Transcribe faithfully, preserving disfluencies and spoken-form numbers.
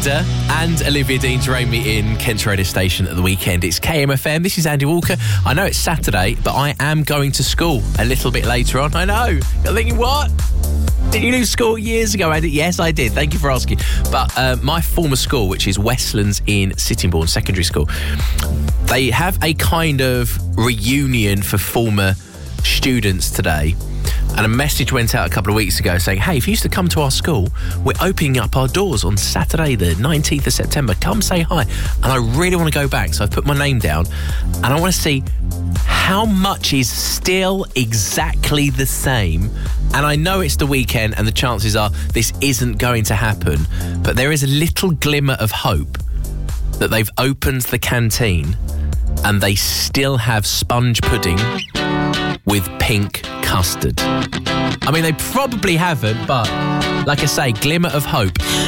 Linda and Olivia Dean to rein me in Kent's radio station at the weekend. It's K M F M. This is Andy Walker. I know it's Saturday, but I am going to school a little bit later on. I know. You're thinking, what? Did you leave school years ago, Andy? Yes, I did. Thank you for asking. But uh, my former school, which is Westlands in Sittingbourne Secondary School, they have a kind of reunion for former students today. And a message went out a couple of weeks ago saying, hey, if you used to come to our school, we're opening up our doors on Saturday, the nineteenth of September. Come say hi. And I really want to go back. So I've put my name down and I want to see how much is still exactly the same. And I know it's the weekend and the chances are this isn't going to happen. But there is a little glimmer of hope that they've opened the canteen and they still have sponge pudding with pink custard. I mean, they probably haven't, but like I say, glimmer of hope.